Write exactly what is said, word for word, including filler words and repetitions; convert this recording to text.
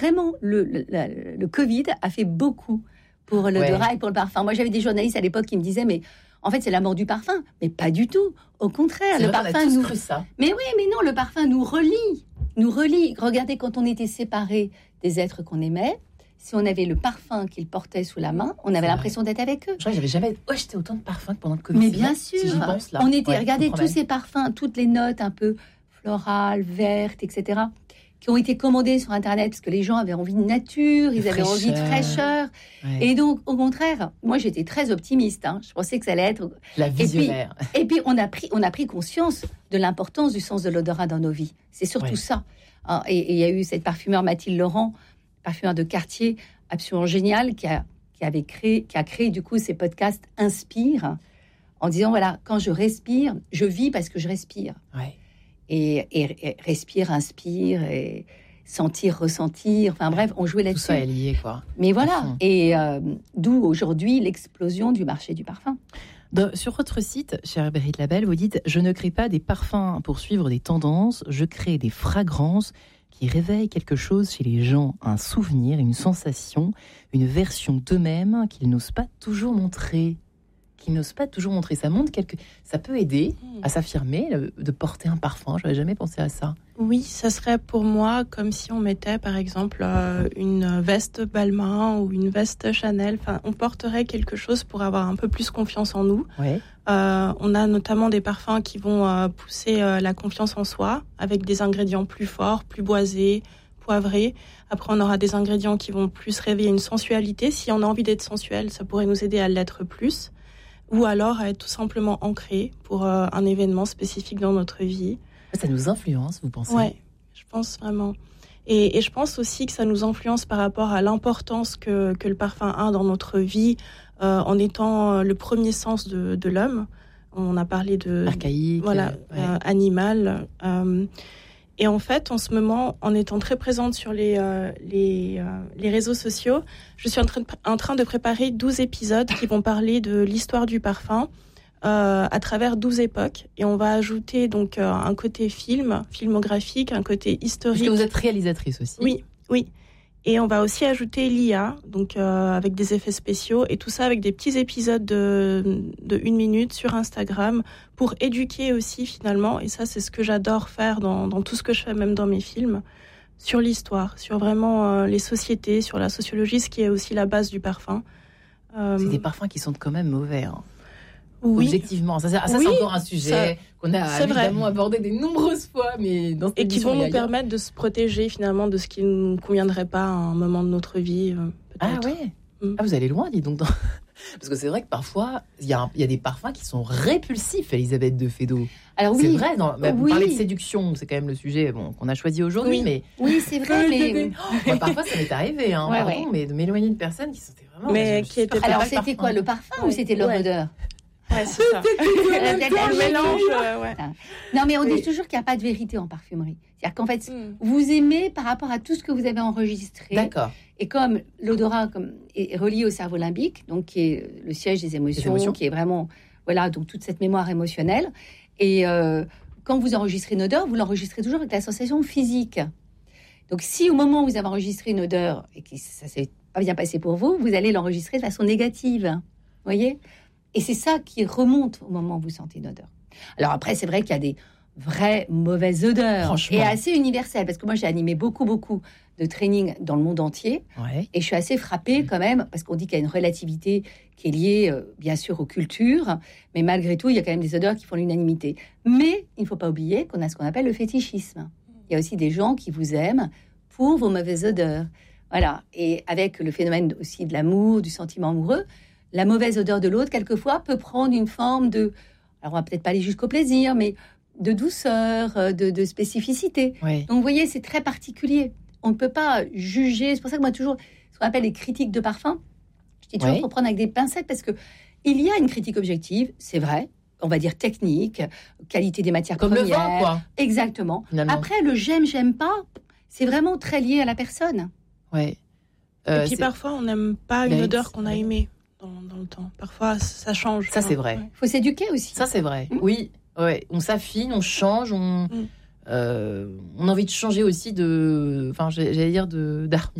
Vraiment, le, le, le, le Covid a fait beaucoup pour l'odorat ouais. et pour le parfum. Moi, j'avais des journalistes à l'époque qui me disaient, mais en fait, c'est la mort du parfum. Mais pas du tout. Au contraire, c'est le vrai, parfum on a tous nous. cru ça. Mais oui, mais non, le parfum nous relie, nous relie. Regardez, quand on était séparés des êtres qu'on aimait, si on avait le parfum qu'ils portaient sous la main, on avait c'est l'impression vrai. d'être avec eux. Je crois que j'avais jamais acheté autant de parfums que pendant le Covid. Mais bien sûr, si j'y pense, là. On était, ouais, regardez tous ces parfums, toutes les notes un peu florales, vertes, et cetera, qui ont été commandés sur Internet parce que les gens avaient envie de nature, ils avaient envie de fraîcheur. Ouais. Et donc, au contraire, moi, j'étais très optimiste. Hein. Je pensais que ça allait être... La visionnaire. Et puis, et puis on, a pris, on a pris conscience de l'importance du sens de l'odorat dans nos vies. C'est surtout ouais. ça. Et il y a eu cette parfumeur Mathilde Laurent, parfumeur de quartier, absolument géniale, qui a, qui avait créé, qui a créé, du coup, ces podcasts Inspire, en disant, voilà, quand je respire, je vis parce que je respire. Ouais. Et, et, et respire, inspire, et sentir, ressentir. Enfin bref, on jouait là-dessus. Tout ça est lié, quoi. Mais voilà. Et euh, d'où aujourd'hui l'explosion du marché du parfum. De, sur votre site, chère Berit Labelle, vous dites « Je ne crée pas des parfums pour suivre des tendances, je crée des fragrances qui réveillent quelque chose chez les gens, un souvenir, une sensation, une version d'eux-mêmes qu'ils n'osent pas toujours montrer. » Qui n'osent pas toujours montrer. Ça montre quelque... Ça peut aider à s'affirmer, de porter un parfum. Je n'avais jamais pensé à ça. Oui, ça serait pour moi comme si on mettait, par exemple, euh, une veste Balmain ou une veste Chanel. Enfin, on porterait quelque chose pour avoir un peu plus confiance en nous. Ouais. Euh, on a notamment des parfums qui vont euh, pousser euh, la confiance en soi, avec des ingrédients plus forts, plus boisés, poivrés. Après, on aura des ingrédients qui vont plus réveiller une sensualité. Si on a envie d'être sensuel, ça pourrait nous aider à l'être plus. Ou alors à être tout simplement ancré pour euh, un événement spécifique dans notre vie. Ça nous influence, vous pensez ? Oui, je pense vraiment. Et, et je pense aussi que ça nous influence par rapport à l'importance que, que le parfum a dans notre vie, euh, en étant le premier sens de, de l'homme. On a parlé de... Archaïque. Voilà, euh, ouais. euh, animal. Euh, et en fait, en ce moment, en étant très présente sur les, euh, les, euh, les réseaux sociaux, je suis en train, de, en train de préparer douze épisodes qui vont parler de l'histoire du parfum euh, à travers douze époques. Et on va ajouter donc euh, un côté film, filmographique, un côté historique. Parce que vous êtes réalisatrice aussi. Oui, oui. Et on va aussi ajouter l'I A, donc euh, avec des effets spéciaux, et tout ça avec des petits épisodes de, de une minute sur Instagram pour éduquer aussi finalement, et ça c'est ce que j'adore faire dans, dans tout ce que je fais, même dans mes films, sur l'histoire, sur vraiment euh, les sociétés, sur la sociologie, ce qui est aussi la base du parfum. Euh, c'est des parfums qui sentent quand même mauvais, hein. Oui. Objectivement, ça, ça, ça oui, c'est encore un sujet ça, qu'on a évidemment vrai. abordé de nombreuses fois, mais dans cette et qui vont nous ailleurs. permettre de se protéger finalement de ce qui ne nous conviendrait pas à un moment de notre vie. Peut-être. Ah ouais. Mm. Ah vous allez loin, dis donc. Dans... Parce que c'est vrai que parfois il y a, il y a des parfums qui sont répulsifs, Elisabeth de Fédot. Alors oui, c'est vrai. Dans, bah, vous oui. parlez de séduction, c'est quand même le sujet bon, qu'on a choisi aujourd'hui, oui. mais oui c'est vrai. mais moi, parfois ça m'est arrivé, hein, ouais, pardon, ouais. mais de m'éloigner de personnes qui sentaient vraiment. Mais qui étaient alors c'était quoi, le parfum ouais. ou c'était leur ouais. odeur? Ouais, c'est ça. Le mélange. Euh, ouais. Non, mais on oui. dit toujours qu'il n'y a pas de vérité en parfumerie. C'est-à-dire qu'en fait, mm. vous aimez par rapport à tout ce que vous avez enregistré. D'accord. Et comme l'odorat comme, est relié au cerveau limbique, donc qui est le siège des émotions, des émotions. qui est vraiment, voilà, donc toute cette mémoire émotionnelle. Et euh, quand vous enregistrez une odeur, vous l'enregistrez toujours avec la sensation physique. Donc, si au moment où vous avez enregistré une odeur et que ça ne s'est pas bien passé pour vous, vous allez l'enregistrer de façon négative. Vous voyez ? Et c'est ça qui remonte au moment où vous sentez une odeur. Alors après, c'est vrai qu'il y a des vraies mauvaises odeurs. Et assez universelles. Parce que moi, j'ai animé beaucoup, beaucoup de training dans le monde entier. Ouais. Et je suis assez frappée quand même, parce qu'on dit qu'il y a une relativité qui est liée, euh, bien sûr, aux cultures. Mais malgré tout, il y a quand même des odeurs qui font l'unanimité. Mais il ne faut pas oublier qu'on a ce qu'on appelle le fétichisme. Il y a aussi des gens qui vous aiment pour vos mauvaises odeurs. Voilà. Et avec le phénomène aussi de l'amour, du sentiment amoureux, la mauvaise odeur de l'autre, quelquefois, peut prendre une forme de... Alors, on va peut-être pas aller jusqu'au plaisir, mais de douceur, de, de spécificité. Oui. Donc, vous voyez, c'est très particulier. On ne peut pas juger. C'est pour ça que moi, toujours, ce qu'on appelle les critiques de parfum, je dis toujours qu'il oui. faut prendre avec des pincettes, parce que il y a une critique objective, c'est vrai, on va dire technique, qualité des matières Comme premières. Comme le vin, quoi. Exactement. Finalement. Après, le j'aime, j'aime pas, c'est vraiment très lié à la personne. Oui. Euh, Et puis, c'est... parfois, on n'aime pas une Mais odeur qu'on a aimée. Dans, dans le temps. Parfois, ça change. Ça, c'est vrai. Il ouais. faut s'éduquer aussi. Ça, c'est vrai. Mmh. Oui, ouais. On s'affine, on change, on... Mmh. euh, on a envie de changer aussi de, enfin, j'allais dire de d'armure.